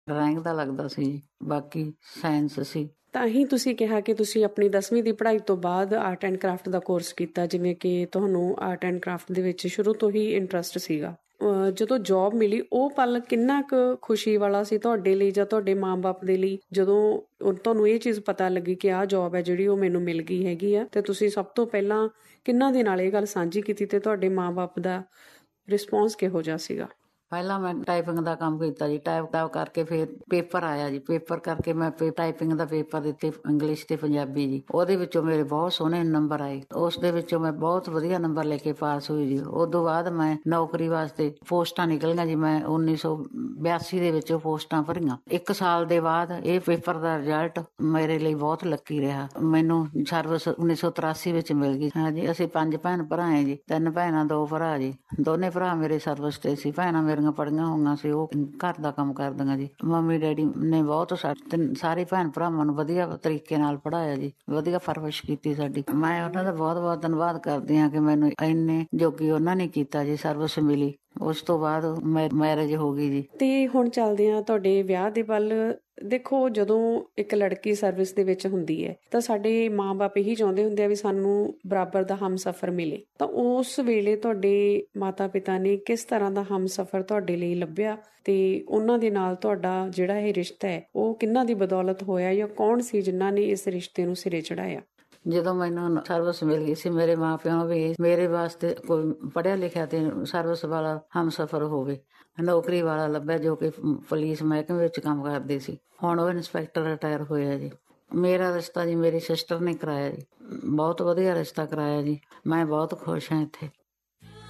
Drawing ਦਾ ਲੱਗਦਾ ਸੀ ਜੀ, ਬਾਕੀ ਸਾਇੰਸ ਸੀ। ਤਾਂ ਹੀ ਤੁਸੀਂ ਕਿਹਾ ਕਿ ਤੁਸੀਂ ਆਪਣੀ 10ਵੀਂ ਦੀ ਪੜ੍ਹਾਈ ਤੋਂ ਬਾਅਦ art and craft the course ਕੀਤਾ, ਜਿਵੇਂ ਕਿ ਤੁਹਾਨੂੰ ਆਰਟ ਐਂਡ ਕਰਾਫਟ ਦੇ ਵਿੱਚ ਸ਼ੁਰੂ ਤੋਂ ਹੀ ਇੰਟਰਸਟ ਸੀਗਾ। ਜਦੋਂ ਜੌਬ ਮਿਲੀ ਉਹ ਪਲ ਕਿੰਨਾ ਕੁ ਖੁਸ਼ੀ ਵਾਲਾ ਸੀ ਤੁਹਾਡੇ ਲਈ ਜਾਂ ਤੁਹਾਡੇ ਮਾਂ-ਬਾਪ ਦੇ ਲਈ, ਜਦੋਂ ਤੁਹਾਨੂੰ ਇਹ ਚੀਜ਼ ਪਤਾ ਲੱਗੀ ਕਿ ਆਹ ਜੌਬ ਹੈ ਜਿਹੜੀ ਉਹ ਮੈਨੂੰ ਮਿਲ ਗਈ ਹੈਗੀ ਆ, ਤੇ ਤੁਸੀਂ ਸਭ ਤੋਂ ਪਹਿਲਾਂ ਕਿਹਨਾਂ ਦੇ ਨਾਲ ਇਹ ਗੱਲ ਸਾਂਝੀ ਕੀਤੀ ਤੇ ਤੁਹਾਡੇ ਮਾਂ-ਬਾਪ ਦਾ ਰਿਸਪੌਂਸ ਕਿਹੋ ਜਿਹਾ ਸੀਗਾ? ਪਹਿਲਾਂ ਮੈਂ ਟਾਈਪਿੰਗ ਦਾ ਕੰਮ ਕੀਤਾ ਜੀ। ਟਾਈਪ ਕਰਕੇ ਫਿਰ ਪੇਪਰ ਆਇਆ ਜੀ। ਪੇਪਰ ਕਰਕੇ ਮੈਂ ਟਾਈਪਿੰਗ ਦਾ ਪੇਪਰ ਦਿੱਤੇ, ਇੰਗਲਿਸ਼ ਤੇ ਪੰਜਾਬੀ ਜੀ। ਉਹਦੇ ਵਿੱਚੋਂ ਮੇਰੇ ਬਹੁਤ ਸੋਹਣੇ ਨੰਬਰ ਆਏ। ਉਸ ਦੇ ਵਿੱਚੋਂ ਮੈਂ ਬਹੁਤ ਵਧੀਆ ਨੰਬਰ ਲੈ ਕੇ ਪਾਸ ਹੋਈ ਜੀ। ਉਦੋਂ ਬਾਅਦ ਮੈਂ ਨੌਕਰੀ ਵਾਸਤੇ ਪੋਸਟਾਂ ਨਿਕਲੀਆਂ ਜੀ। ਮੈਂ 1982 ਦੇ ਵਿੱਚ ਪੋਸਟਾਂ ਭਰੀਆਂ। 1 ਸਾਲ ਦੇ ਬਾਅਦ ਇਹ ਪੇਪਰ ਦਾ ਰਿਜ਼ਲਟ ਮੇਰੇ ਲਈ ਬਹੁਤ ਲੱਕੀ ਰਿਹਾ। ਮੈਨੂੰ ਸਰਵਿਸ 1983 ਵਿੱਚ ਮਿਲ ਗਈ। ਹਾਂਜੀ, ਅਸੀਂ 5 ਭੈਣ ਭਰਾ ਹਾਂ ਜੀ। 3 ਭੈਣਾਂ 2 ਭਰਾ ਜੀ। ਦੋਨੇ ਭਰਾ ਮੇਰੇ ਸਰਵਿਸ ਤੇ ਸੀ। ਭੈਣਾਂ ਮੇਰੀਆਂ ਪੜ੍ਹੀਆਂ ਹੋਈਆਂ ਸੀ, ਉਹ ਘਰ ਦਾ ਕੰਮ ਕਰਦੀਆਂ ਜੀ। ਮੰਮੀ ਡੈਡੀ ਨੇ ਬਹੁਤ ਸਾਰੇ ਭੈਣ ਭਰਾਵਾਂ ਨੂੰ ਵਧੀਆ ਤਰੀਕੇ ਨਾਲ ਪੜ੍ਹਾਇਆ ਜੀ, ਵਧੀਆ ਪਰਵਰਿਸ਼ ਕੀਤੀ ਸਾਡੀ। ਮੈਂ ਉਹਨਾਂ ਦਾ ਬਹੁਤ ਬਹੁਤ ਧੰਨਵਾਦ ਕਰਦੀ ਹਾਂ ਕਿ ਮੈਨੂੰ ਇੰਨੇ ਜੋਗੀ ਉਹਨਾਂ ਨੇ ਕੀਤਾ ਜੀ। ਸਰਵਿਸ ਮਿਲੀ, ਉਸ ਤੋਂ ਬਾਅਦ ਮੈਰਿਜ ਹੋ ਗਈ ਜੀ। ਤੇ ਹੁਣ ਚੱਲਦੇ ਆ ਤੁਹਾਡੇ ਵਿਆਹ ਦੇ ਵੱਲ। ਦੇਖੋ, ਜਦੋਂ ਇੱਕ ਲੜਕੀ ਸਰਵਿਸ ਦੇ ਵਿੱਚ ਹੁੰਦੀ ਹੈ ਤਾਂ ਸਾਡੇ ਮਾਂ-ਬਾਪ ਇਹੀ ਚਾਹੁੰਦੇ ਹੁੰਦੇ ਆ ਵੀ ਸਾਨੂੰ ਬਰਾਬਰ ਦਾ ਹਮਸਫਰ ਮਿਲੇ। ਤਾਂ ਉਸ ਵੇਲੇ ਤੁਹਾਡੇ ਮਾਤਾ-ਪਿਤਾ ਨੇ ਕਿਸ ਤਰ੍ਹਾਂ ਦਾ ਹਮਸਫਰ ਤੁਹਾਡੇ ਲਈ ਲੱਭਿਆ ਤੇ ਉਹਨਾਂ ਦੇ ਨਾਲ ਤੁਹਾਡਾ ਜਿਹੜਾ ਇਹ ਰਿਸ਼ਤਾ ਹੈ ਉਹ ਕਿਹਨਾਂ ਦੀ ਬਦੌਲਤ ਹੋਇਆ, ਜਾਂ ਕੌਣ ਸੀ ਜਿਨ੍ਹਾਂ ਨੇ ਇਸ ਰਿਸ਼ਤੇ ਨੂੰ ਸਿਰੇ ਚੜਾਇਆ? ਜਦੋਂ ਮੈਨੂੰ ਸਰਵਿਸ ਮਿਲ ਗਈ ਸੀ, ਮੇਰੇ ਮਾਂ-ਪਿਓ ਵੀ ਮੇਰੇ ਵਾਸਤੇ ਕੋਈ ਪੜ੍ਹਿਆ ਲਿਖਿਆ ਤੇ ਸਰਵਿਸ ਵਾਲਾ ਹਮਸਫਰ ਹੋਵੇ, ਨੌਕਰੀ ਵਾਲਾ ਲੱਭਿਆ ਜੋ ਕਿ ਪੁਲਿਸ ਮਹਿਕਮੇ ਵਿੱਚ ਕੰਮ ਕਰਦੇ ਸੀ। ਹੁਣ ਉਹ ਇੰਸਪੈਕਟਰ ਰਿਟਾਇਰ ਹੋਇਆ ਜੀ। ਮੇਰਾ ਰਿਸ਼ਤਾ ਜੀ ਮੇਰੀ ਸਿਸਟਰ ਨੇ ਕਰਾਇਆ ਜੀ। ਬਹੁਤ ਵਧੀਆ ਰਿਸ਼ਤਾ ਕਰਾਇਆ ਜੀ। ਮੈਂ ਬਹੁਤ ਖੁਸ਼ ਹਾਂ ਇੱਥੇ।